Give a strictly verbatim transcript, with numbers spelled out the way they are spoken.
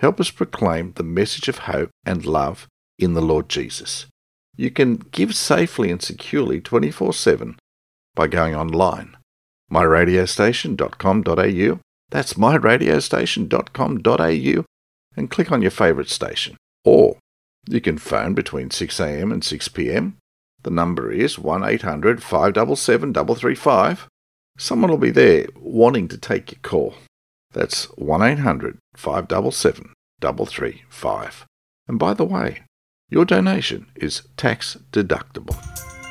help us proclaim the message of hope and love in the Lord Jesus. You can give safely and securely twenty-four seven by going online, my radio station dot com dot a u. That's my radio station dot com dot a u, and click on your favourite station. Or you can phone between six a m and six p m. The number is one eight hundred five seven seven three three five. Someone will be there wanting to take your call. That's one eight hundred five seven seven three three five. And by the way, your donation is tax deductible.